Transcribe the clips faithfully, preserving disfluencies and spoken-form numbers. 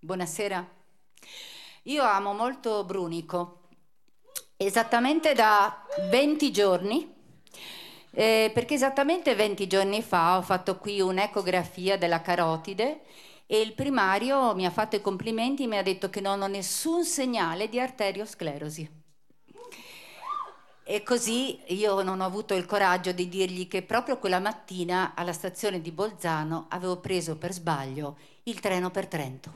Buonasera. Io amo molto Brunico, esattamente da venti giorni, eh, perché esattamente venti giorni fa ho fatto qui un'ecografia della carotide e il primario mi ha fatto i complimenti e mi ha detto che non ho nessun segnale di arteriosclerosi. E così io non ho avuto il coraggio di dirgli che proprio quella mattina alla stazione di Bolzano avevo preso per sbaglio il treno per Trento.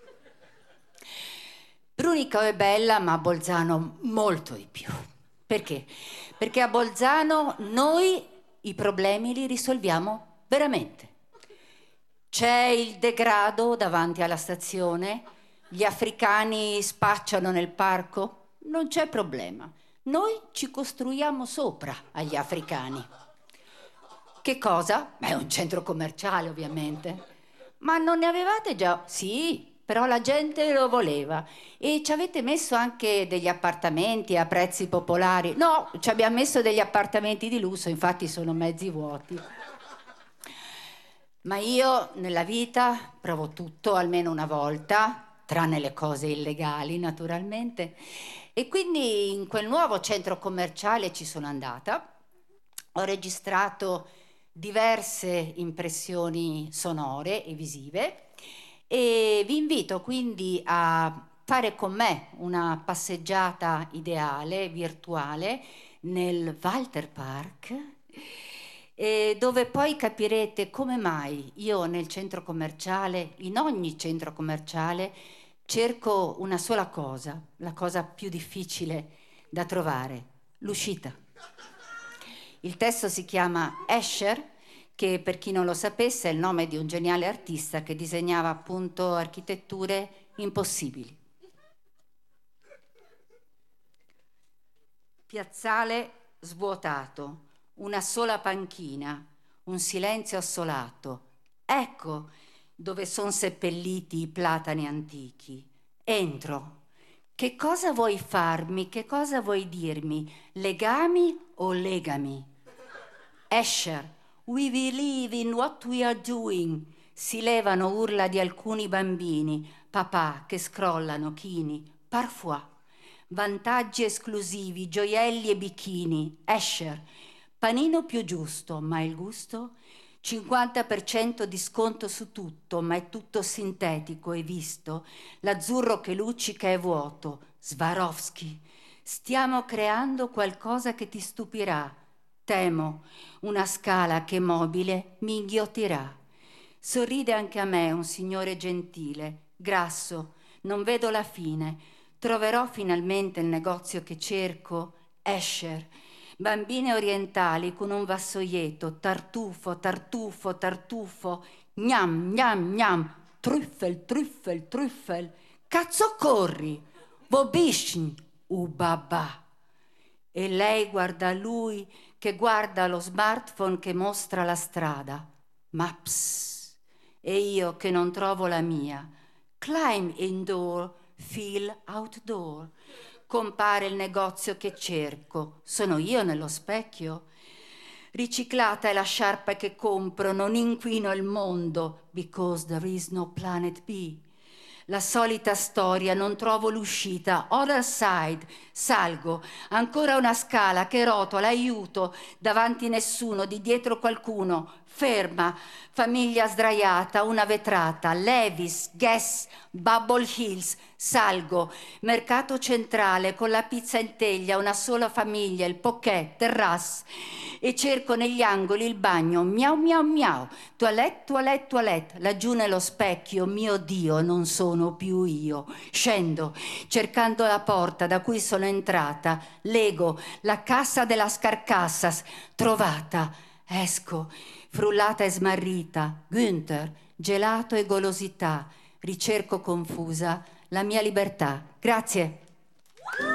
Brunico è bella, ma a Bolzano molto di più. Perché? Perché a Bolzano noi i problemi li risolviamo veramente. C'è il degrado davanti alla stazione, gli africani spacciano nel parco, non c'è problema. Noi ci costruiamo sopra agli africani. Che cosa? Beh, un centro commerciale, ovviamente. Ma non ne avevate già? Sì, però la gente lo voleva. E ci avete messo anche degli appartamenti a prezzi popolari? No, ci abbiamo messo degli appartamenti di lusso, infatti sono mezzi vuoti. Ma io nella vita provo tutto almeno una volta, tranne le cose illegali naturalmente. E quindi in quel nuovo centro commerciale ci sono andata, ho registrato diverse impressioni sonore e visive e vi invito quindi a fare con me una passeggiata ideale, virtuale, nel Walter Park, eh, dove poi capirete come mai io nel centro commerciale, in ogni centro commerciale, cerco una sola cosa, la cosa più difficile da trovare, l'uscita. Il testo si chiama Escher, che per chi non lo sapesse è il nome di un geniale artista che disegnava appunto architetture impossibili. Piazzale svuotato, una sola panchina, un silenzio assolato. Ecco dove sono seppelliti i platani antichi. Entro. Che cosa vuoi farmi? Che cosa vuoi dirmi? Legami o legami? Escher, we believe in what we are doing. Si levano urla di alcuni bambini, papà che scrollano chini, parfois. Vantaggi esclusivi, gioielli e bikini. Escher, panino più giusto, ma il gusto? cinquanta per cento di sconto su tutto, ma è tutto sintetico e visto. L'azzurro che luccica è vuoto. Swarovski. Stiamo creando qualcosa che ti stupirà. Temo, una scala che mobile mi inghiottirà. Sorride anche a me un signore gentile, grasso, non vedo la fine. Troverò finalmente il negozio che cerco, Escher. Bambine orientali con un vassoietto, tartufo, tartufo, tartufo, gnam, gnam, gnam, trüffel, trüffel, trüffel. Cazzo corri, Bobischn, ubabà. E lei guarda lui che guarda lo smartphone che mostra la strada. Maps. E io che non trovo la mia. Climb indoor, feel outdoor. Compare il negozio che cerco. Sono io nello specchio? Riciclata è la sciarpa che compro, non inquino il mondo, because there is no planet B. La solita storia, non trovo l'uscita. Other side, salgo, ancora una scala che rotola, aiuto, davanti nessuno, di dietro qualcuno, ferma, famiglia sdraiata, una vetrata, Levis, Guess, Bubble Hills, salgo, mercato centrale con la pizza in teglia, una sola famiglia, il poké, terrasse, e cerco negli angoli il bagno, miau miau miau, toilette, toilette, toilette, laggiù nello specchio, mio Dio, non sono più io. Scendo, cercando la porta da cui sono entrata, lego, la cassa della Scarcassas, trovata, esco, frullata e smarrita, Günther, gelato e golosità, ricerco confusa la mia libertà. Grazie.